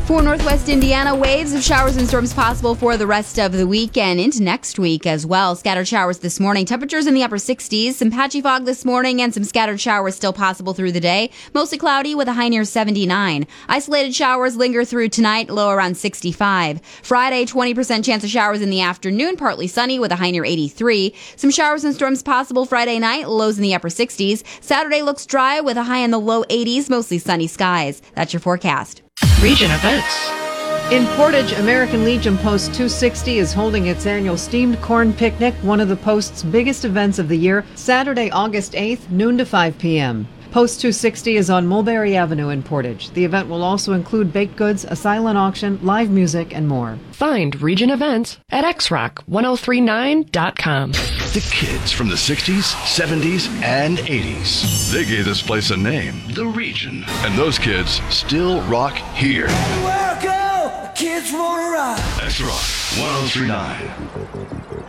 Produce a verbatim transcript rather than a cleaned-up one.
For Northwest Indiana, waves of showers and storms possible for the rest of the weekend into next week as well. Scattered showers this morning. Temperatures in the upper sixties. Some patchy fog this morning and some scattered showers still possible through the day. Mostly cloudy with a high near seventy-nine. Isolated showers linger through tonight, low around sixty-five. Friday, twenty percent chance of showers in the afternoon, partly sunny with a high near eighty-three. Some showers and storms possible Friday night, lows in the upper sixties. Saturday looks dry with a high in the low eighties, mostly sunny skies. That's your forecast. Region events. In Portage, American Legion Post two sixty is holding its annual Steamed Corn Picnic, one of the Post's biggest events of the year, Saturday, August eighth, noon to five p.m. Post two sixty is on Mulberry Avenue in Portage. The event will also include baked goods, a silent auction, live music, and more. Find Region events at x rock ten thirty-nine dot com. The kids from the sixties, seventies, and eighties. They gave this place a name, The Region. And those kids still rock here. Welcome, kids wanna rock. X Rock ten thirty-nine.